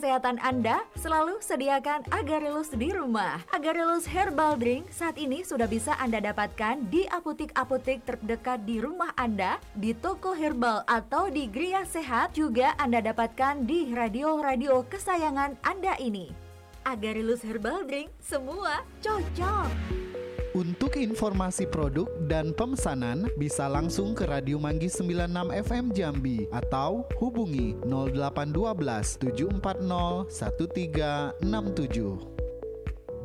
kesehatan Anda, selalu sediakan Agarelus di rumah. Agarelus Herbal Drink saat ini sudah bisa Anda dapatkan di apotek-apotek terdekat di rumah Anda, di toko herbal atau di Gria Sehat, juga Anda dapatkan di radio-radio kesayangan Anda ini. Agarelus Herbal Drink, semua cocok. Untuk informasi produk dan pemesanan bisa langsung ke Radio Manggis 96 FM Jambi atau hubungi 0812 740 1367.